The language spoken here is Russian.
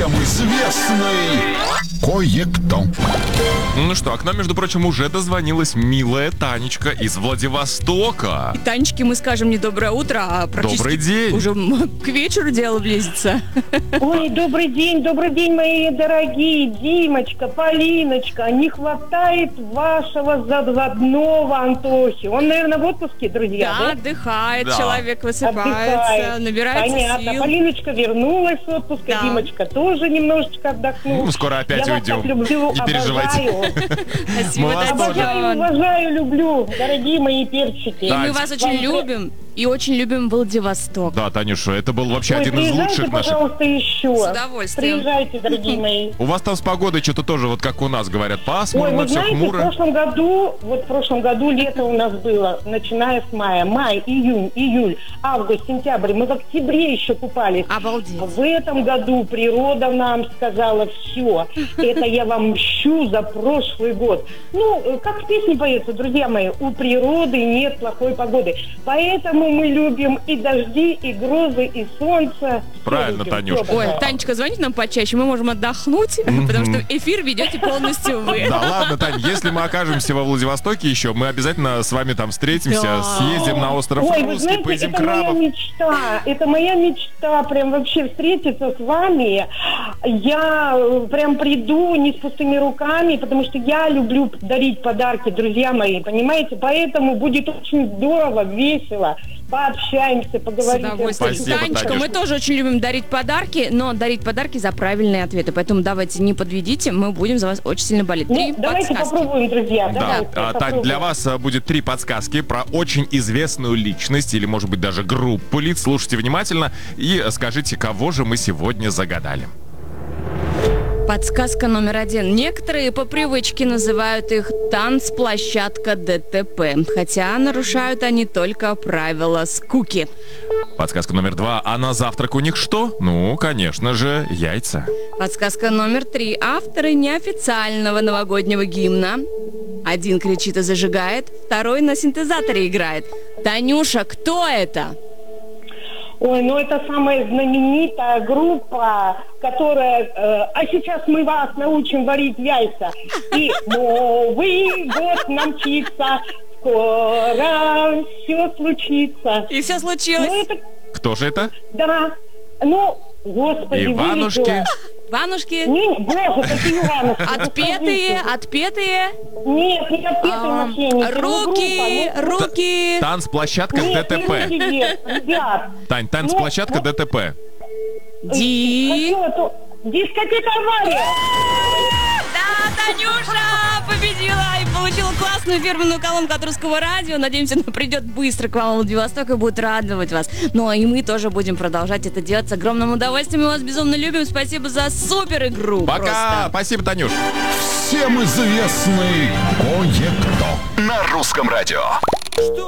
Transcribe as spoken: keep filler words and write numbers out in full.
Всем известный кое-кто. Ну что, а к нам, между прочим, уже дозвонилась милая Танечка из Владивостока. И Танечке мы скажем не доброе утро, а практически Добрый день. уже к вечеру дело близится. Ой, добрый день, добрый день, мои дорогие. Димочка, Полиночка, не хватает вашего заводного Антохи. Он, наверное, в отпуске, друзья, Да, да? отдыхает, Да. человек высыпается, Отдыхает. набирается Понятно. сил. Полиночка вернулась с отпуска, Да. Димочка тоже немножечко отдохнул. Ну, скоро опять Я уйдем. вас так люблю, Не переживайте. обожаю. Спасибо, Мы вас тоже. Обожаю, Танечка. уважаю, люблю, дорогие мои перчики. И Да. мы вас очень любим и очень любим Владивосток. Да, Танюша, это был вообще Ой, один из приезжайте, лучших наших... пожалуйста, еще. С удовольствием. Приезжайте, дорогие мои. У вас там с погодой что-то тоже, вот как у нас говорят, Ой, пасмурно, вы все знаете, в хмуро. прошлом году, вот в прошлом году лето у нас было, начиная с мая. Май, июнь, июль, август, сентябрь. Мы в октябре еще купались. Обалдеть. В этом году природа нам сказала все. Это я вам мщу за прошлый год. Ну, как в песне поется, друзья мои, у природы нет плохой погоды. Поэтому мы любим и дожди, и грозы, и солнце. Правильно, Всё любим, Танюш. всё Ой, обожаем. Танечка, звоните нам почаще, мы можем отдохнуть, потому что эфир ведете полностью вы. Да ладно, Тань, если мы окажемся во Владивостоке еще, мы обязательно с вами там встретимся, Да. съездим на остров Ой, вы Русский, знаете, поедим это моя крабов. мечта, это моя мечта, прям вообще встретиться с вами. Я э, прям приду не с пустыми руками, потому что я люблю дарить подарки, друзья мои, понимаете? Поэтому будет очень здорово, весело, пообщаемся, С поговорим. удовольствием. Спасибо, Танечка, Танюш. мы тоже очень любим дарить подарки, но дарить подарки за правильные ответы. Поэтому давайте не подведите, мы будем за вас очень сильно болеть. Три Ну, давайте подсказки. попробуем, друзья. Да, Давайте, а, Тань, попробуем. для вас а, будет три подсказки про очень известную личность или, может быть, даже группу лиц. Слушайте внимательно и скажите, кого же мы сегодня загадали. Подсказка номер один. Некоторые по привычке называют их танцплощадка ДТП, хотя нарушают они только правила скуки. Подсказка номер два. А на завтрак у них что? Ну, конечно же, яйца. Подсказка номер три. Авторы неофициального новогоднего гимна. Один кричит и зажигает, второй на синтезаторе играет. Танюша, кто это? Ой, ну это самая знаменитая группа, которая... э, а сейчас мы вас научим варить яйца. И Новый год нам мчится, скоро все случится. И все случилось. Ну это... Кто же это? Да. Ну, господи, Иванушки. вылетело. Ванушки, Не, боже, какие Иванушки. отпетые, отпетые. Нет, не отпетые А, мошенники. руки, ну, группа, руки. Танцплощадка ну, нет, ДТП. не руки, нет, ребят. Тань, танцплощадка Ну, ДТП. Ди. Хотела то- Дискотека авария. Да, Танюша победила и получила классную фирменную колонку от Русского радио. Надеемся, она придет быстро к вам в Владивосток и будет радовать вас. Ну, а и мы тоже будем продолжать это делать с огромным удовольствием. Мы вас безумно любим. Спасибо за супер игру. Пока! Просто. Спасибо, Танюш. Всем известный кое-кто. На русском радио.